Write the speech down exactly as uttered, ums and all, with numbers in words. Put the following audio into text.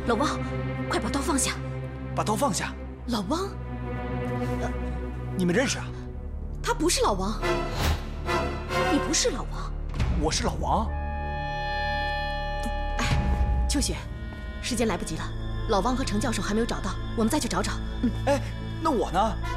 老汪，快把刀放下！ 把刀放下！ 老汪， 你们认识啊？ 他不是老王，你不是老王， 我是老王。 哎，秋雪，时间来不及了，老王和程教授还没有找到，我们再去找找。嗯， 哎，那我呢？